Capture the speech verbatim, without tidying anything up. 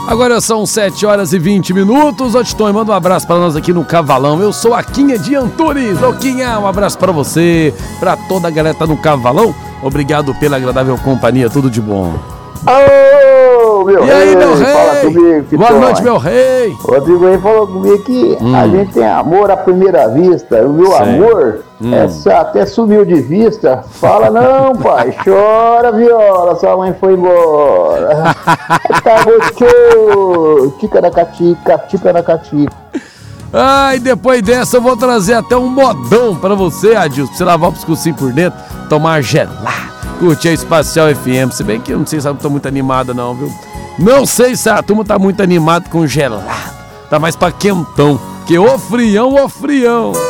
Agora são sete horas e vinte minutos. Ô Titon, manda um abraço pra nós aqui no Cavalão. Eu sou a Quinha de Antunes. Ô Quinha, um abraço pra você, pra toda a galera que tá no Cavalão. Obrigado pela agradável companhia, tudo de bom. Ô, meu e rei, aí, meu rei? fala comigo, Titon. Boa noite, meu rei. O Rodrigo aí falou comigo que Hum. a gente tem amor à primeira vista. O meu Sei. amor Hum. é, só- até sumiu de vista. Fala, não, pai, chora, viola, sua mãe foi embora. Tá gostoso. Tica da catica, tica da catica. Ai, depois dessa eu vou trazer até um modão pra você, Adilson, pra você lavar o pescocinho por dentro, tomar gelado, curtir a Espacial F M. Se bem que eu não sei se eu tô muito animada não, viu? Não sei se a turma tá muito animada com gelado. Tá mais pra quentão, que ô frião, ô frião.